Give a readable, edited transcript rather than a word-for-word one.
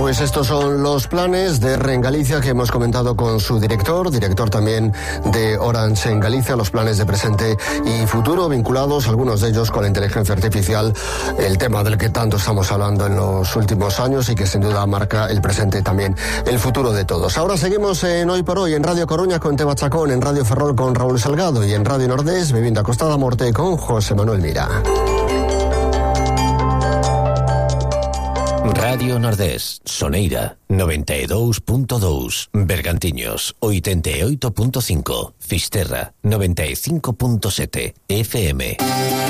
Pues estos son los planes de REN Galicia que hemos comentado con su director también de Orange en Galicia, los planes de presente y futuro vinculados, algunos de ellos con la inteligencia artificial, el tema del que tanto estamos hablando en los últimos años y que sin duda marca el presente y también el futuro de todos. Ahora seguimos en Hoy por Hoy, en Radio Coruña con Teba Chacón, en Radio Ferrol con Raúl Salgado y en Radio Nordés, Vivienda Costa da Morte con José Manuel Mira. Radio Nordés, Soneira, 92.2, Bergantiños, 88.5, Fisterra, 95.7, FM.